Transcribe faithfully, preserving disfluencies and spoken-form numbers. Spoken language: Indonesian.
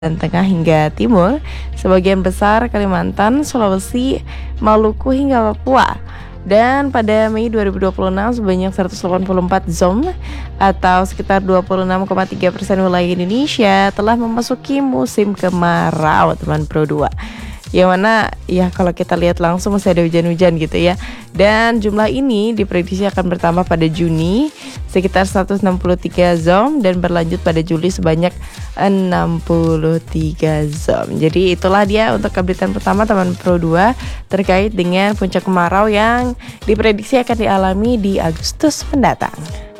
dan Tengah hingga Timur, sebagian besar Kalimantan, Sulawesi, Maluku hingga Papua. Dan pada Mei dua ribu dua puluh enam sebanyak seratus delapan puluh empat zom atau sekitar dua puluh enam koma tiga persen wilayah Indonesia telah memasuki musim kemarau, teman Pro dua. Yang mana ya kalau kita lihat langsung masih ada hujan-hujan gitu ya. Dan jumlah ini diprediksi akan bertambah pada Juni sekitar seratus enam puluh tiga zom dan berlanjut pada Juli sebanyak enam puluh tiga zom. Jadi itulah dia untuk updatean pertama teman Pro dua terkait dengan puncak kemarau yang diprediksi akan dialami di Agustus mendatang.